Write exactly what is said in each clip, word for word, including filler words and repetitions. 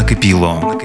накипіло.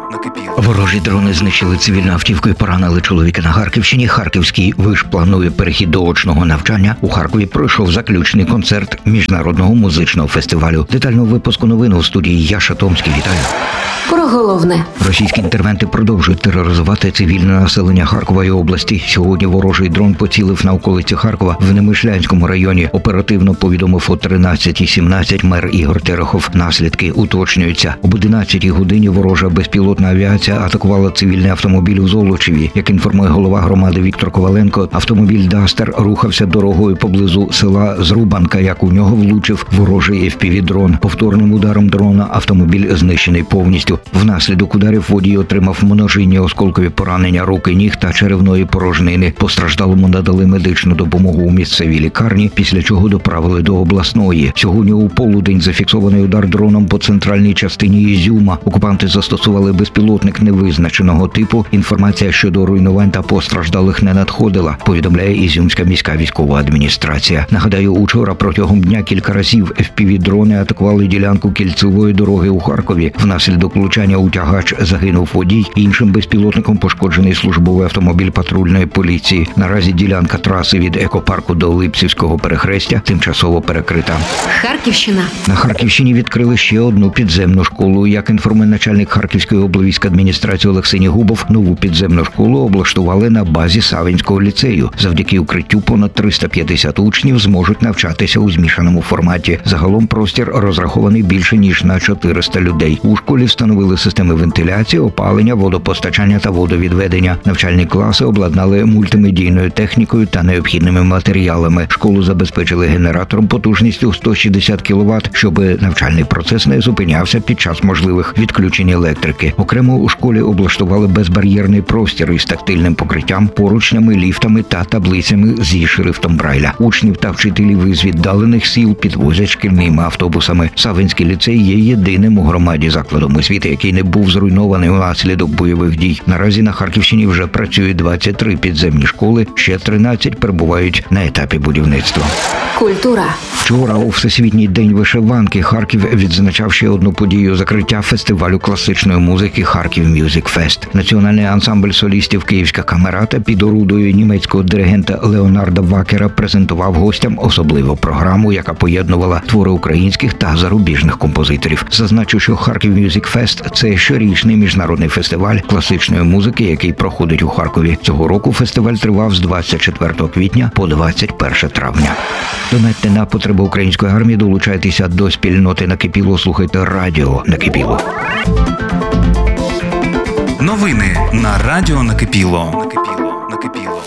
Ворожі дрони знищили цивільну автівку і поранили чоловіка на Харківщині. Харківський виш планує перехід до очного навчання. У Харкові пройшов заключний концерт міжнародного музичного фестивалю. Детально у випуску новин у студії Яша Томський. Вітаю. Про головне. Російські інтервенти продовжують тероризувати цивільне населення Харкова і області. Сьогодні ворожий дрон поцілив на околиці Харкова в Немишлянському районі. Оперативно повідомив о тринадцятій сімнадцять мер Ігор Терехов. Наслідки уточнюються. Об одинадцятій годині ворожа безпілотна авіація атакувала цивільний автомобіль у Золочеві. Як інформує голова громади Віктор Коваленко, автомобіль «Дастер» рухався дорогою поблизу села Зрубанка, як у нього влучив ворожий еф пі ві-дрон. Повторним ударом дрона автомобіль знищений повністю. Внаслідок ударів водій отримав множинні осколкові поранення рук і ніг та черевної порожнини. Постраждалому надали медичну допомогу у місцевій лікарні, після чого доправили до обласної. Сьогодні у полудень зафіксований удар дроном по центральній частині Ізюма. Окупанти застосували безпілотник невизначеного типу. Інформація щодо руйнувань та постраждалих не надходила, повідомляє Ізюмська міська військова адміністрація. Нагадаю, учора протягом дня кілька разів еф пі ві-дрони атакували ділянку кільцевої дороги у Харкові. Внаслідок влучання у тягач загинув водій. Іншим безпілотником пошкоджений службовий автомобіль патрульної поліції. Наразі ділянка траси від екопарку до Липцівського перехрестя тимчасово перекрита. Харківщина. На Харківщині відкрили ще одну підземну школу. Як інформує начальник Харківської облвійської адміністрації Олексій Губов, нову підземну школу облаштували на базі Савинського ліцею. Завдяки укриттю понад триста п'ятдесят учнів зможуть навчатися у змішаному форматі. Загалом простір розрахований більше ніж на чотириста людей. У школі встановили системи вентиляції, опалення, водопостачання та водовідведення. Навчальні класи обладнали мультимедійною технікою та необхідними матеріалами. Школу забезпечили генератором потужністю сто шістдесят кіловат, щоб навчальний процес не зупинявся під час можливих відключень електрики. Окремо у школі облаштували безбар'єрний простір із тактильним покриттям, поручнями, ліфтами та таблицями зі шрифтом Брайля. Учнів та вчителів із віддалених сіл підвозять шкільними автобусами. Савинський ліцей є єдиним у громаді закладом освіти, який не був зруйнований унаслідок бойових дій. Наразі на Харківщині вже працюють двадцять три підземні школи, ще тринадцять перебувають на етапі будівництва. Культура. Вчора у Всесвітній день вишиванки Харків відзначав ще одну подію – закриття фестивалю класичної музики «Харків Мюзик Фест». Національний ансамбль солістів «Київська камерата» під орудою німецького диригента Леонарда Вакера презентував гостям особливу програму, яка поєднувала твори українських та зарубіжних композиторів. Зазначу, що «Харків Мюзик Фест» – це щорічний міжнародний фестиваль класичної музики, який проходить у Харкові. Цього року фестиваль тривав з двадцять четвертого квітня по двадцять перше травня. Донатьте на потреби української армії, долучайтеся до спільноти «Накипіло», слухайте радіо «Накипіло». Новини на радіо «Накипіло». Накипіло. Накипіло.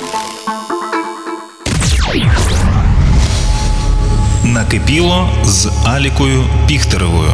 Накипіло з Алікою Піхтеревою.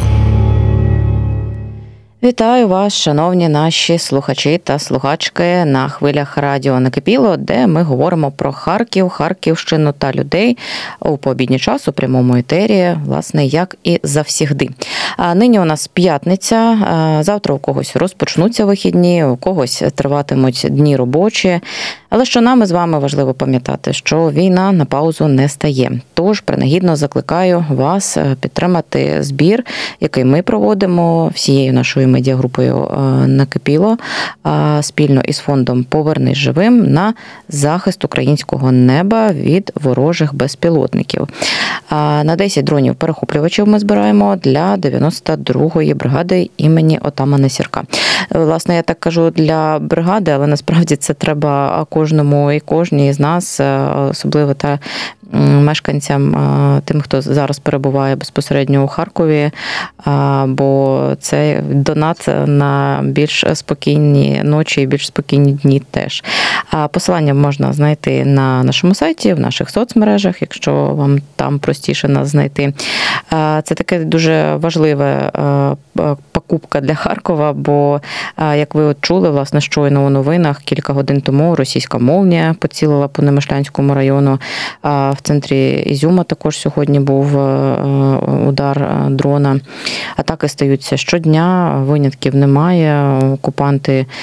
Вітаю вас, шановні наші слухачі та слухачки на хвилях радіо «Накипіло», де ми говоримо про Харків, Харківщину та людей у пообідній час у прямому етері, власне, як і завсігди. А нині у нас п'ятниця, завтра у когось розпочнуться вихідні, у когось триватимуть дні робочі. Але що нам з вами важливо пам'ятати, що війна на паузу не стає. Тож принагідно закликаю вас підтримати збір, який ми проводимо всією нашою медіагрупою «Накипіло» спільно із фондом «Повернись живим» на захист українського неба від ворожих безпілотників. На десять дронів-перехоплювачів ми збираємо для дев'яносто другої бригади імені отамана Сірка. Власне, я так кажу для бригади, але насправді це треба кожному і кожній з нас, особливо та мешканцям, тим, хто зараз перебуває безпосередньо у Харкові, бо це донат на більш спокійні ночі і більш спокійні дні теж. Посилання можна знайти на нашому сайті, в наших соцмережах, якщо вам там простіше нас знайти. Це таке дуже важливе покупка для Харкова, бо, як ви от чули, власне, щойно у новинах, кілька годин тому російська молнія поцілила по Немишлянському району. В центрі Ізюма також сьогодні був удар дрона. Атаки стаються щодня, винятків немає. Окупанти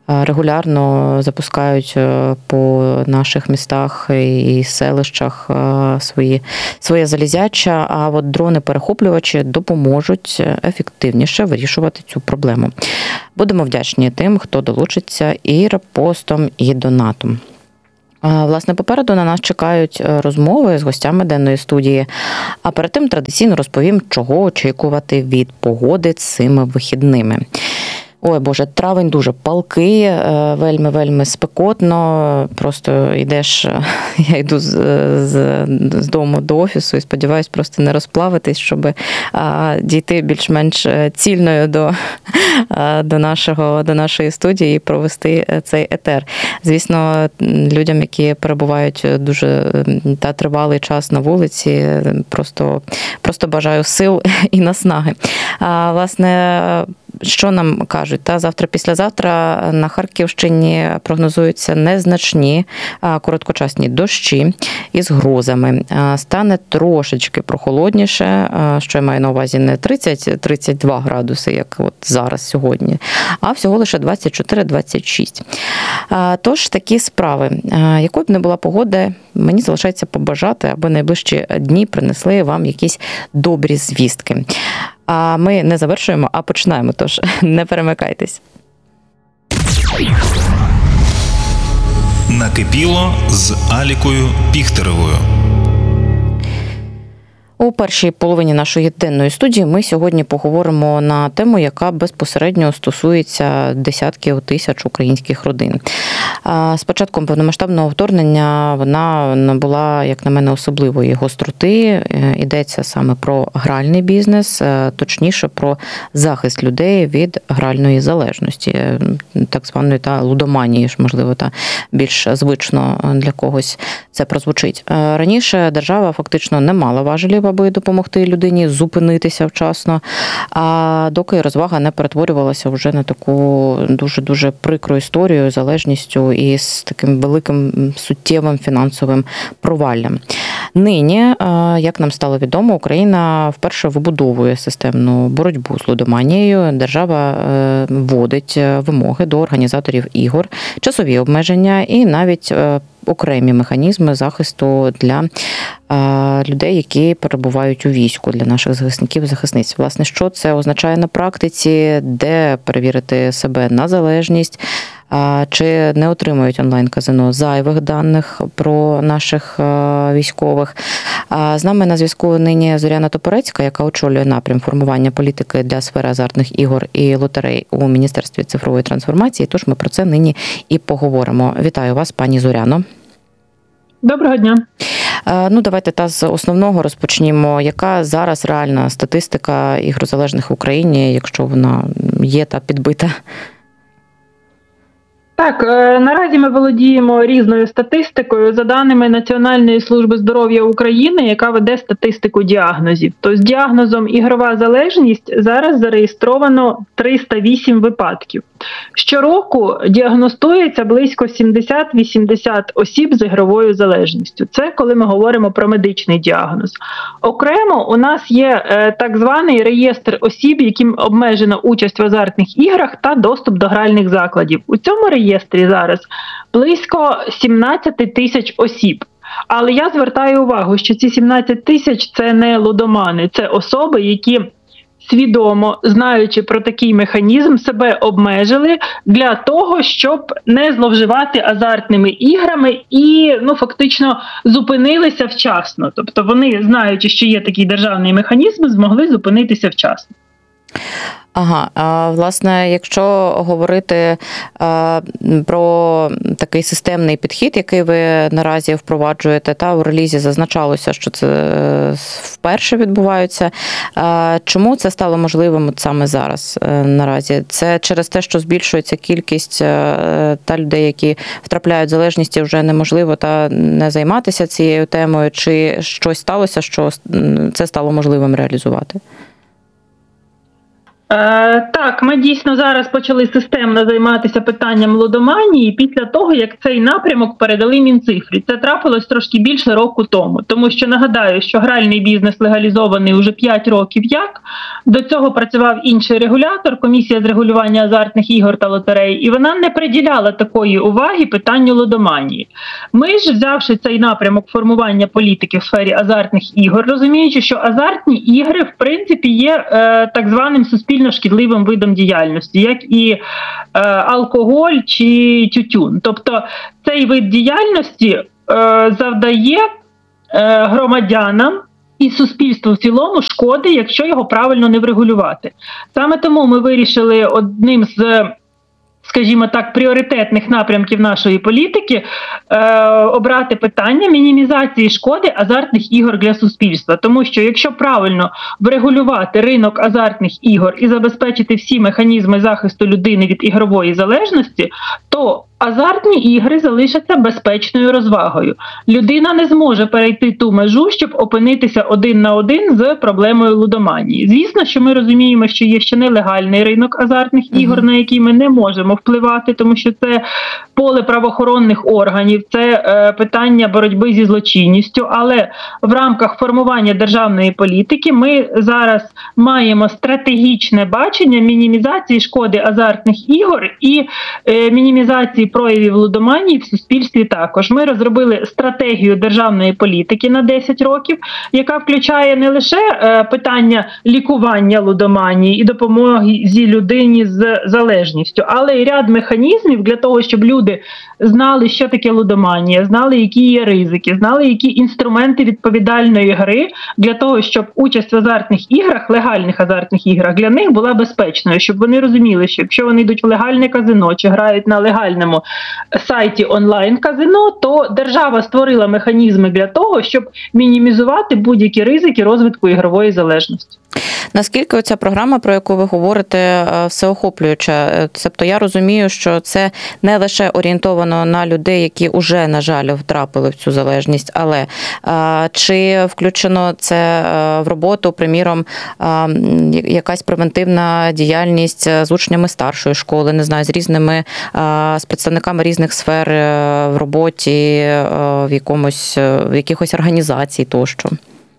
регулярно запускають по наших містах і селищах свої, своє залізяча, а от дрони-перехоплювачі допоможуть ефективніше вирішувати цю проблему. Будемо вдячні тим, хто долучиться і репостом, і донатом. Власне, попереду на нас чекають розмови з гостями денної студії, а перед тим традиційно розповім, чого очікувати від погоди цими вихідними. Ой, Боже, травень дуже палкий, вельми-вельми спекотно, просто йдеш, я йду з, з, з дому до офісу і сподіваюся просто не розплавитись, щоб а, дійти більш-менш цільною до, а, до, нашого, до нашої студії і провести цей етер. Звісно, людям, які перебувають дуже та тривалий час на вулиці, просто, просто бажаю сил і наснаги. А, власне, що нам кажуть? Та завтра-післязавтра на Харківщині прогнозуються незначні короткочасні дощі із грозами. Стане трошечки прохолодніше, що я маю на увазі не тридцять - тридцять два градуси, як от зараз сьогодні, а всього лише двадцять чотири - двадцять шість. Тож такі справи. Якою б не була погода, мені залишається побажати, аби найближчі дні принесли вам якісь добрі звістки. А ми не завершуємо, а починаємо, тож не перемикайтесь. Накипіло з Алікою Піхтеревою. У першій половині нашої денної студії ми сьогодні поговоримо на тему, яка безпосередньо стосується десятків тисяч українських родин. З початком повномасштабного вторгнення вона набула, як на мене, особливої гостроти. Йдеться саме про гральний бізнес, точніше про захист людей від гральної залежності, так званої та лудоманії, можливо, та більш звично для когось це прозвучить. Раніше держава фактично не мала важелів, аби допомогти людині зупинитися вчасно, а доки розвага не перетворювалася вже на таку дуже-дуже прикру історію залежністю і з таким великим суттєвим фінансовим проваллям. Нині, як нам стало відомо, Україна вперше вибудовує системну боротьбу з лудоманією. Держава вводить вимоги до організаторів ігор, часові обмеження і навіть окремі механізми захисту для людей, які перебувають у війську, для наших захисників і захисниць. Власне, що це означає на практиці, де перевірити себе на залежність, чи не отримують онлайн-казино зайвих даних про наших військових. З нами на зв'язку нині Зоряна Топорецька, яка очолює напрям формування політики для сфери азартних ігор і лотерей у Міністерстві цифрової трансформації, тож ми про це нині і поговоримо. Вітаю вас, пані Зоряно. Доброго дня. Ну, давайте та з основного розпочнімо. Яка зараз реальна статистика ігрозалежних в Україні, якщо вона є та підбита? Так, наразі ми володіємо різною статистикою. За даними Національної служби здоров'я України, яка веде статистику діагнозів, то з діагнозом ігрова залежність зараз зареєстровано триста вісім випадків. Щороку діагностується близько сімдесят-вісімдесят осіб з ігровою залежністю. Це коли ми говоримо про медичний діагноз. Окремо у нас є е, так званий реєстр осіб, яким обмежена участь в азартних іграх та доступ до гральних закладів. У цьому реєстрі зараз близько сімнадцять тисяч осіб. Але я звертаю увагу, що ці сімнадцять тисяч – це не лудомани, це особи, які свідомо, знаючи про такий механізм, себе обмежили для того, щоб не зловживати азартними іграми і, ну, фактично зупинилися вчасно. Тобто вони, знаючи, що є такий державний механізм, змогли зупинитися вчасно. Ага, а власне, якщо говорити а, про такий системний підхід, який ви наразі впроваджуєте, та у релізі зазначалося, що це вперше відбувається. А, чому це стало можливим от саме зараз наразі? Це через те, що збільшується кількість та людей, які втрапляють в залежність, і вже неможливо та не займатися цією темою, чи щось сталося, що це стало можливим реалізувати? Е, так, ми дійсно зараз почали системно займатися питанням лудоманії після того, як цей напрямок передали Мінцифрі. Це трапилось трошки більше року тому, тому що нагадаю, що гральний бізнес легалізований уже п'ять років як. До цього працював інший регулятор, комісія з регулювання азартних ігор та лотерей, і вона не приділяла такої уваги питанню лудоманії. Ми ж, взявши цей напрямок формування політики в сфері азартних ігор, розуміючи, що азартні ігри, в принципі, є е, так званим суспільним шкідливим видом діяльності, як і е, алкоголь чи тютюн. Тобто цей вид діяльності е, завдає е, громадянам і суспільству в цілому шкоди, якщо його правильно не врегулювати. Саме тому ми вирішили одним з, скажімо так, пріоритетних напрямків нашої політики е, обрати питання мінімізації шкоди азартних ігор для суспільства. Тому що якщо правильно врегулювати ринок азартних ігор і забезпечити всі механізми захисту людини від ігрової залежності, то азартні ігри залишаться безпечною розвагою. Людина не зможе перейти ту межу, щоб опинитися один на один з проблемою лудоманії. Звісно, що ми розуміємо, що є ще нелегальний ринок азартних ігор, на який ми не можемо впливати, тому що це поле правоохоронних органів, це е, питання боротьби зі злочинністю, але в рамках формування державної політики ми зараз маємо стратегічне бачення мінімізації шкоди азартних ігор і е, мінімізації проявів лудоманії в суспільстві також. Ми розробили стратегію державної політики на десять років, яка включає не лише е, питання лікування лудоманії і допомоги зі людині з залежністю, але й ряд механізмів для того, щоб люди знали, що таке лудоманія, знали, які є ризики, знали, які інструменти відповідальної гри для того, щоб участь в азартних іграх, легальних азартних іграх, для них була безпечною, щоб вони розуміли, що якщо вони йдуть в легальне казино чи грають на легальному сайті онлайн-казино, то держава створила механізми для того, щоб мінімізувати будь-які ризики розвитку ігрової залежності. Наскільки оця програма, про яку ви говорите, всеохоплююча? Тобто я розумію, що це не лише орієнтовано на людей, які вже, на жаль, втрапили в цю залежність, але чи включено це в роботу, приміром, якась превентивна діяльність з учнями старшої школи, не знаю, з різними, з представниками різних сфер в роботі, в якомусь, в якихось організацій тощо?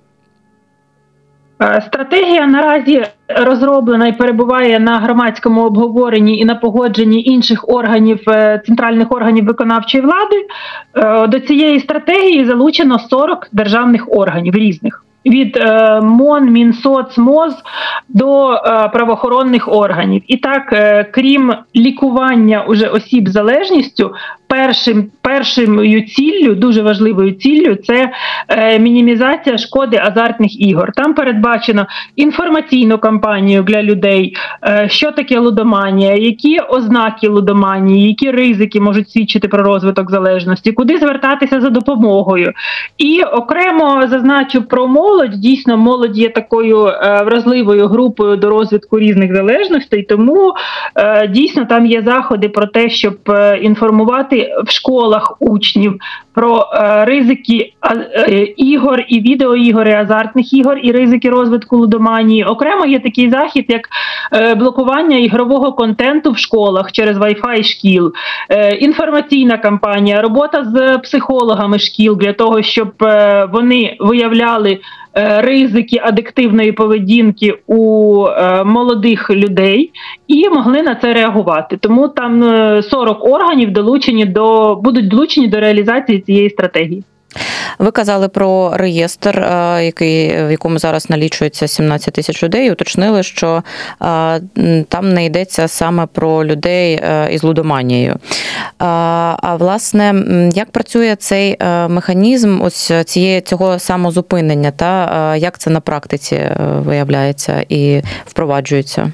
Стратегія наразі розроблена і перебуває на громадському обговоренні і на погодженні інших органів, центральних органів виконавчої влади. До цієї стратегії залучено сорок державних органів різних. Від е, МОН, Мінсоц, МОЗ до е, правоохоронних органів. І так, е, крім лікування уже осіб з залежністю, першим, першою ціллю, дуже важливою ціллю, це е, мінімізація шкоди азартних ігор. Там передбачено інформаційну кампанію для людей, е, що таке лудоманія, які ознаки лудоманії, які ризики можуть свідчити про розвиток залежності, куди звертатися за допомогою. І окремо зазначу про молодь. Дійсно, молодь є такою е, вразливою групою до розвитку різних залежностей, тому е, дійсно там є заходи про те, щоб е, інформувати в школах учнів про е, ризики е, ігор і відеоігор, і азартних ігор, і ризики розвитку лудоманії. Окремо є такий захід, як е, блокування ігрового контенту в школах через Wi-Fi шкіл, е, інформаційна кампанія, робота з психологами шкіл для того, щоб е, вони виявляли ризики адиктивної поведінки у е, молодих людей і могли на це реагувати. Тому там сорок органів долучені до, будуть долучені до реалізації цієї стратегії. Ви казали про реєстр, який, в якому зараз налічується сімнадцять тисяч людей, і уточнили, що там не йдеться саме про людей із лудоманією. А власне, як працює цей механізм ось цієї, цього самозупинення, та як це на практиці виявляється і впроваджується?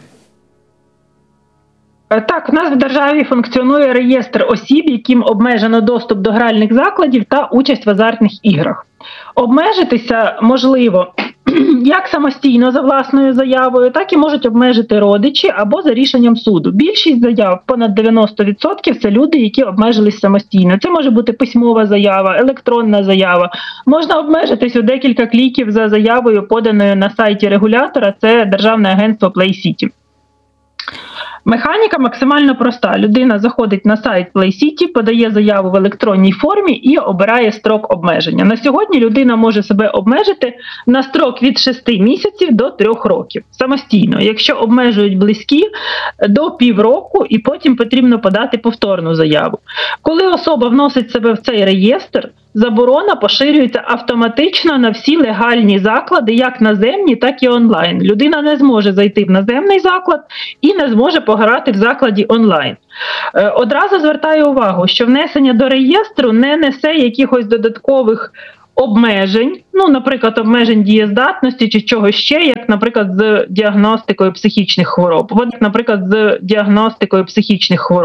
Так, у нас в державі функціонує реєстр осіб, яким обмежено доступ до гральних закладів та участь в азартних іграх. Обмежитися можливо як самостійно за власною заявою, так і можуть обмежити родичі або за рішенням суду. Більшість заяв, понад дев'яносто відсотків, це люди, які обмежились самостійно. Це може бути письмова заява, електронна заява. Можна обмежитись у декілька кліків за заявою, поданою на сайті регулятора, це Державне агентство Play City. Механіка максимально проста. Людина заходить на сайт PlayCity, подає заяву в електронній формі і обирає строк обмеження. На сьогодні людина може себе обмежити на строк від шести місяців до трьох років самостійно. Якщо обмежують близькі, до півроку, і потім потрібно подати повторну заяву. Коли особа вносить себе в цей реєстр, заборона поширюється автоматично на всі легальні заклади, як наземні, так і онлайн. Людина не зможе зайти в наземний заклад і не зможе пограти в закладі онлайн. Е, одразу звертаю увагу, що внесення до реєстру не несе якихось додаткових обмежень, ну, наприклад, обмежень дієздатності чи чогось ще, як, наприклад, з діагностикою психічних хвороб. От, наприклад, з діагностикою психічних хвороб.